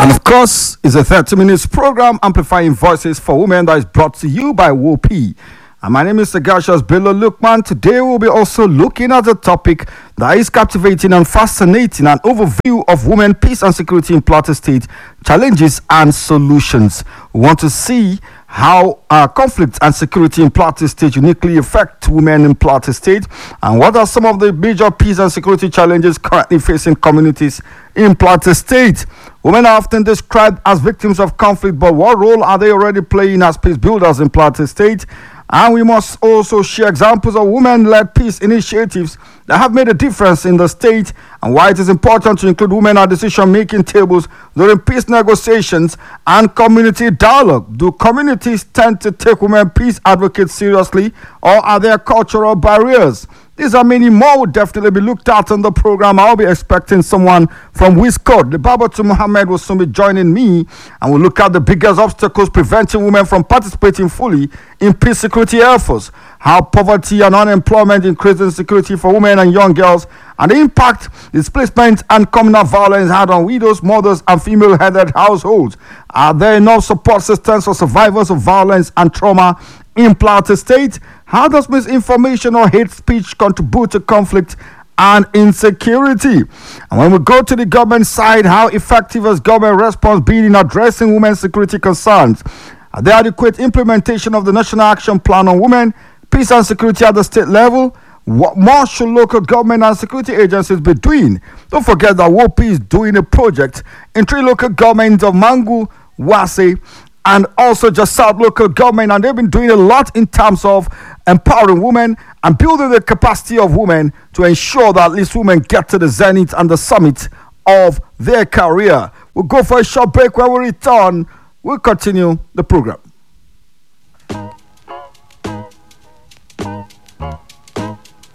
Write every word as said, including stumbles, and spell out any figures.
And of course, it's a thirty minutes program amplifying voices for women that is brought to you by W O P. And my name is Sagashas Bello Lukman. Today we'll be also looking at a topic that is captivating and fascinating, an overview of women, peace and security in Plateau State, challenges and solutions. We want to see how uh, conflict and security in Plateau State uniquely affect women in Plateau State, and what are some of the major peace and security challenges currently facing communities in Plateau State. Women are often described as victims of conflict, but what role are they already playing as peace builders in Plateau State? And we must also share examples of women-led peace initiatives that have made a difference in the state, and why it is important to include women at decision-making tables during peace negotiations and community dialogue. Do communities tend to take women peace advocates seriously, or are there cultural barriers? These are many more will definitely be looked at on the program. I'll be expecting someone from Wiscod. The Babatu Mohammed will soon be joining me, and we'll look at the biggest obstacles preventing women from participating fully in peace security efforts, how poverty and unemployment increase insecurity for women and young girls, and the impact displacement and communal violence had on widows, mothers, and female-headed households. Are there enough support systems for survivors of violence and trauma in Plateau State? How does misinformation or hate speech contribute to conflict and insecurity? And when we go to the government side, how effective has government response been in addressing women's security concerns? Are there adequate implementation of the National Action Plan on Women, Peace and Security at the state level? What more should local government and security agencies be doing? Don't forget that W O P is doing a project in three local governments of Mangu, Wase, and also just South local government, and they've been doing a lot in terms of empowering women and building the capacity of women to ensure that at least women get to the zenith and the summit of their career. We'll go for a short break. When we return, we'll continue the program.